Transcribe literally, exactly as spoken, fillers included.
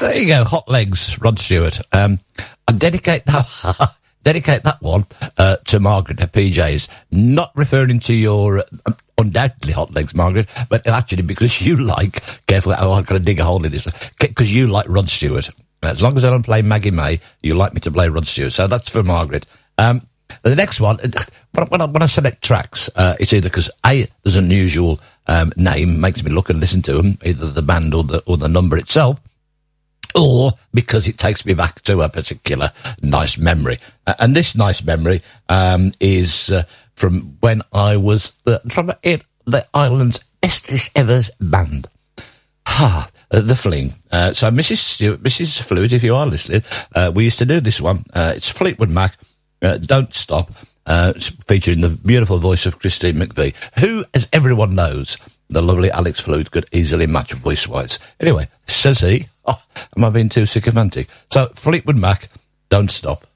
There you go, Hot Legs, Rod Stewart. Um, I dedicate that dedicate that one uh, to Margaret at P J's. Not referring to your uh, undoubtedly hot legs, Margaret, but actually because you like, careful, oh, I've got to dig a hole in this, because you like Rod Stewart. As long as I don't play Maggie May, you like me to play Rod Stewart. So that's for Margaret. Um, the next one, when I, when I select tracks, uh, it's either because A, there's an unusual um, name, makes me look and listen to them, either the band or the, or the number itself, or because it takes me back to a particular nice memory. Uh, and this nice memory um, is uh, from when I was uh, from in the island's bestest ever band. Ha, uh, the Fling. Uh, so Missus Stewart, Missus Fluid, if you are listening, uh, we used to do this one. Uh, it's Fleetwood Mac, uh, Don't Stop, uh, featuring the beautiful voice of Christine McVie, who, as everyone knows, the lovely Alex Fluid could easily match voice-wise. Anyway, says he, oh, am I being too sycophantic? So, Fleetwood Mac, Don't Stop.